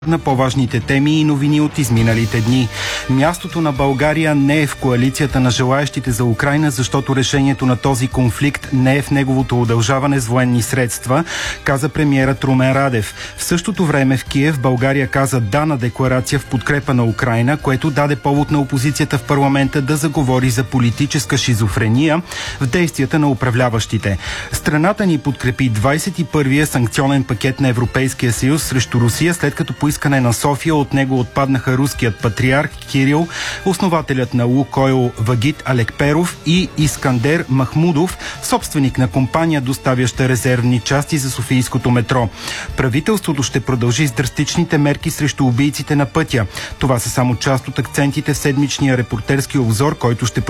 на по-важните теми и новини от изминалите дни. Мястото на България не е в коалицията на желаещите за Украйна, защото решението на този конфликт не е в неговото удължаване с военни средства, каза премиерът Румен Радев. В същото време в Киев България каза да на декларация в подкрепа на Украйна, което даде повод на опозицията в парламента да заговори за политическа шизофрения в действията на управляващите. Страната ни подкрепи 21-я санкционен пакет на Европейския съюз срещу Русия, след като по искане на София от него отпаднаха руският патриарх Кирил, основателят на Лукойл Вагит Алекперов и Искандер Махмудов, собственик на компания, доставяща резервни части за софийското метро. Правителството ще продължи с драстичните мерки срещу убийците на пътя. Това са само част от акцентите в седмичния репортерски обзор, който ще